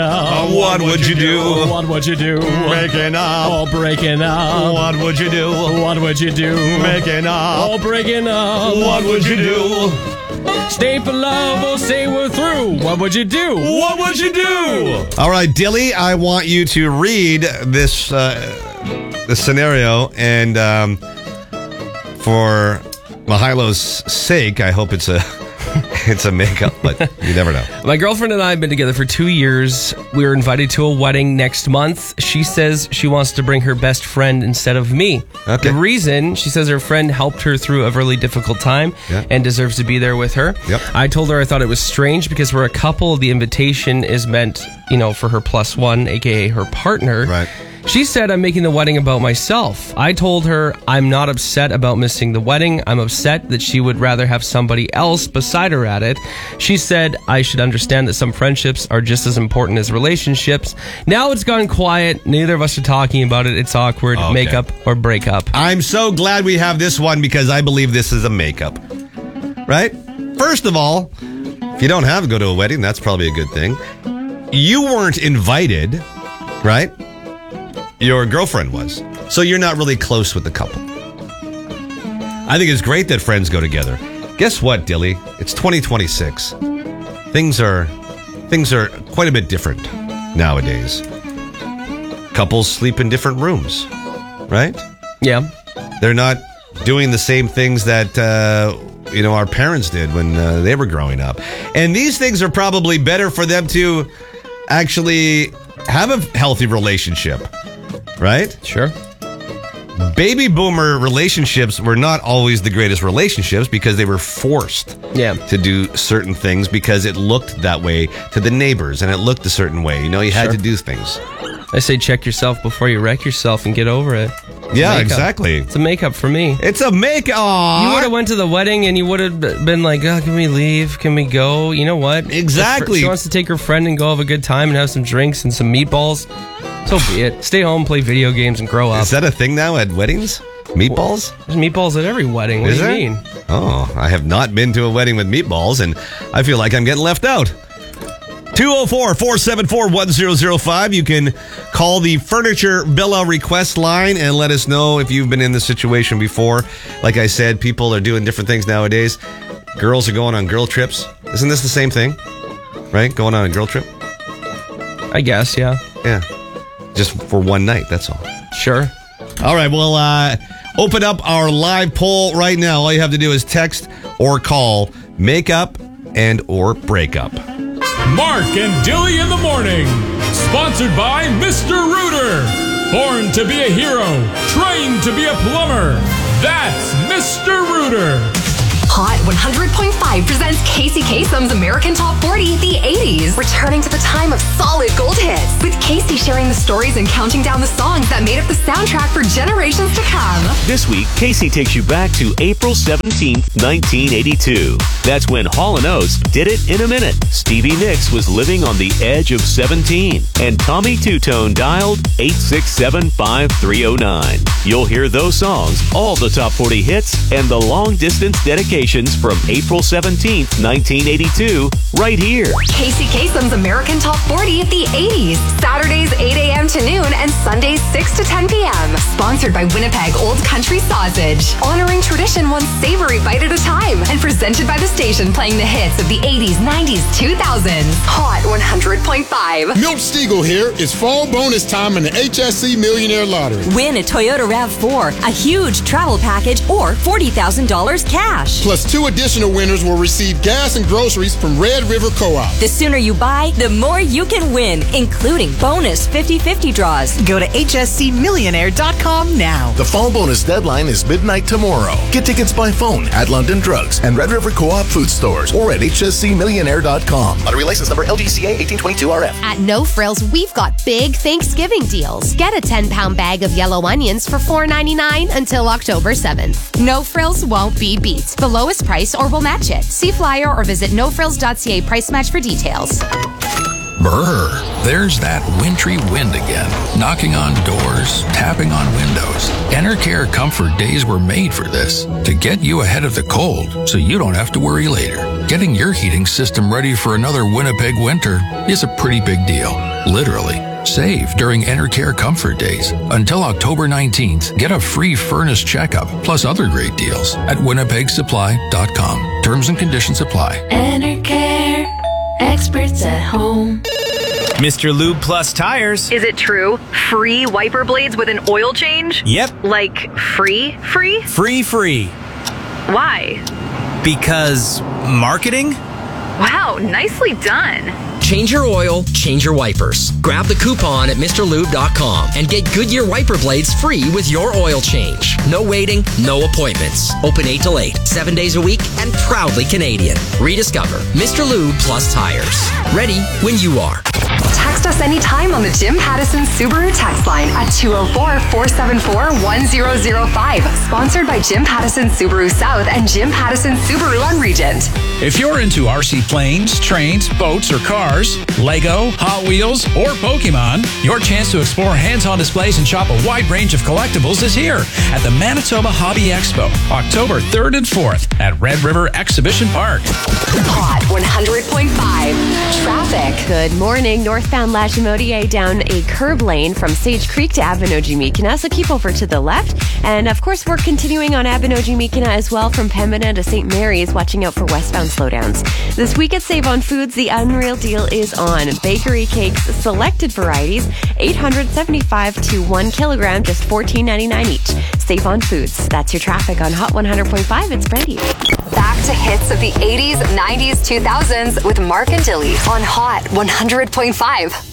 What would you do? What would you do? Breaking up. Oh, breaking up. What would you do? What would you do? Making up. Oh, breaking up. What would you do? Stay for love or say we're through. What would you do? What would you do? All right, Dilly, I want you to read this scenario, and for Mahilo's sake, I hope it's a makeup, but you never know. My girlfriend and I have been together for 2 years. We were invited to a wedding next month. She says she wants to bring her best friend instead of me. Okay. The reason, she says her friend helped her through a really difficult time and deserves to be there with her. Yep. I told her I thought it was strange because we're a couple. The invitation is meant, for her plus one, a.k.a. her partner. Right. She said I'm making the wedding about myself. I told her I'm not upset about missing the wedding. I'm upset that she would rather have somebody else beside her at it. She said I should understand that some friendships are just as important as relationships. Now it's gone quiet. Neither of us are talking about it. It's awkward. Okay. Makeup or breakup. I'm so glad we have this one because I believe this is a makeup. Right? First of all, if you don't have to go to a wedding, that's probably a good thing. You weren't invited, right? Your girlfriend was. So you're not really close with the couple. I think it's great that friends go together. Guess what, Dilly? It's 2026. Things are quite a bit different nowadays. Couples sleep in different rooms, right? Yeah. They're not doing the same things that our parents did when they were growing up. And these things are probably better for them to actually have a healthy relationship. Right? Sure. Baby boomer relationships were not always the greatest relationships because they were forced to do certain things because it looked that way to the neighbors and it looked a certain way. You had to do things. I say check yourself before you wreck yourself and get over it. Yeah, exactly. It's a makeup for me. It's a makeup. You would have went to the wedding and you would have been like, can we leave? Can we go? You know what? Exactly. She wants to take her friend and go have a good time and have some drinks and some meatballs. So be it. Stay home, play video games, and grow up. Is that a thing now at weddings? Meatballs? There's meatballs at every wedding. What do you mean? Oh, I have not been to a wedding with meatballs, and I feel like I'm getting left out. 204-474-1005. You can call the Furniture Villa request line and let us know if you've been in this situation before. Like I said, people are doing different things nowadays. Girls are going on girl trips. Isn't this the same thing? Right? Going on a girl trip? I guess, yeah. Yeah. Just for one night, that's all. Sure. All right, we'll open up our live poll right now. All you have to do is text or call Makeup and or Breakup. Mark and Dilly in the morning. Sponsored by Mr. Rooter. Born to be a hero. Trained to be a plumber. That's Mr. Rooter. Hot 100.5 presents Casey Kasem's American Top 40, the 80s. Returning to the time of solid gold hits. With Casey sharing the stories and counting down the songs that made up the soundtrack for generations to come. This week, Casey takes you back to April 17th, 1982. That's when Hall & Oates did it in a minute. Stevie Nicks was living on the edge of 17. And Tommy Two-Tone dialed 867-5309. You'll hear those songs, all the top 40 hits, and the long-distance dedications from April 17th, 1982, right here. Casey Kasem's American Top 40 the 80s. Saturdays 8 a.m. to noon and Sundays 6 to 10 p.m. Sponsored by Winnipeg Old Country Sausage. Honoring tradition one savory bite at a time. And presented by the station playing the hits of the 80s, 90s, 2000s. Hot 100.5. Milt Stiegel here. It's fall bonus time in the HSC Millionaire Lottery. Win a Toyota RAV4, a huge travel package, or $40,000 cash. Plus 2 additional winners will receive gas and groceries from Red River Co-op. The sooner you buy, the more you can win, including bonus 50-50 draws. Go to hscmillionaire.com now. The fall bonus deadline is midnight tomorrow. Get tickets by phone at London Drugs and Red River Co-op food stores or at hscmillionaire.com. Lottery license number LGCA 1822RF. At No Frills, we've got big Thanksgiving deals. Get a 10-pound bag of yellow onions for $4.99 until October 7th. No Frills won't be beat. The lowest price or we'll match it. See flyer or visit nofrills.ca price match for details. Brr, there's that wintry wind again, knocking on doors, tapping on windows. Enercare Comfort Days were made for this, to get you ahead of the cold so you don't have to worry later. Getting your heating system ready for another Winnipeg winter is a pretty big deal. Literally. Save during Enercare Comfort Days. Until October 19th, get a free furnace checkup plus other great deals at winnipegsupply.com. Terms and conditions apply. Enercare. Experts at home. Mr. Lube Plus Tires. Is it true? Free wiper blades with an oil change? Yep. Like free? Free. Why? Because marketing? Wow, nicely done. Change your oil, change your wipers. Grab the coupon at MrLube.com and get Goodyear wiper blades free with your oil change. No waiting, no appointments. Open 8 till 8, 7 days a week, and proudly Canadian. Rediscover Mr. Lube Plus Tires. Ready when you are. Text us anytime on the Jim Pattison Subaru text line at 204-474-1005. Sponsored by Jim Pattison Subaru South and Jim Pattison Subaru on Regent. If you're into RC planes, trains, boats, or cars, Lego, Hot Wheels, or Pokemon, your chance to explore hands-on displays and shop a wide range of collectibles is here at the Manitoba Hobby Expo, October 3rd and 4th at Red River Exhibition Park. Hot 100.5 traffic. Good morning. Northbound Lachimodier down a curb lane from Sage Creek to Abinogi-Meekina, so keep over to the left. And of course, we're continuing on Abinogi-Meekina as well from Pembina to St. Mary's, watching out for westbound slowdowns. This week at Save on Foods, the unreal deal is on. Bakery cakes, selected varieties, $875 to 1 kilogram, just $14.99 each. Save on Foods. That's your traffic on Hot 100.5. It's Brandy. Back to hits of the 80s, 90s, 2000s with Mark and Dilly on Hot 100.5.